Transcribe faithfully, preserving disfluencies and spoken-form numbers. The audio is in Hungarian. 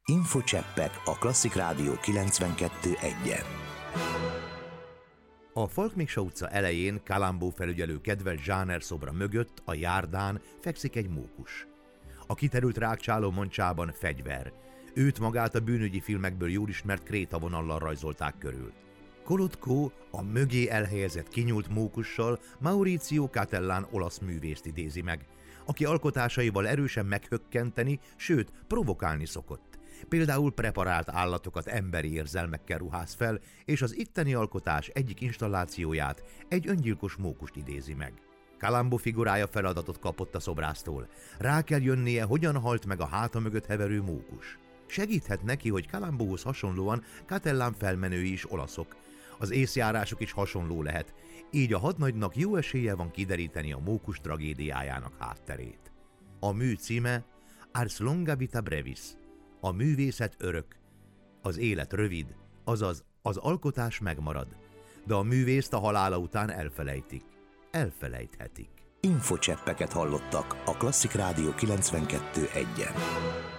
Infocseppek a Klasszik Rádió kilencvenkettő egyen. A Falkmiksa utca elején Kalambó felügyelő kedves zsánerszobra mögött a járdán fekszik egy mókus. A kiterült rákcsáló mancsában fegyver. Őt magát a bűnügyi filmekből jól ismert krétavonallal rajzolták körül. Kolotko a mögé elhelyezett kinyúlt mókussal Maurizio Catellán olasz művészt idézi meg, aki alkotásaival erősen meghökkenteni, sőt provokálni szokott. Például preparált állatokat emberi érzelmekkel ruház fel, és az itteni alkotás egyik installációját egy öngyilkos mókust idézi meg. Kalambó figurája feladatot kapott a szobrásztól. Rá kell jönnie, hogyan halt meg a háta mögött heverő mókus. Segíthet neki, hogy Kalambóhoz hasonlóan Catellán felmenői is olaszok. Az észjárásuk is hasonló lehet, így a hadnagynak jó esélye van kideríteni a mókus tragédiájának hátterét. A mű címe Ars longa vita brevis, a művészet örök. Az élet rövid, azaz az alkotás megmarad, de a művészt a halála után elfelejtik. Elfelejthetik. Infocseppeket hallottak a Klasszik Rádió kilencvenkettő egyen.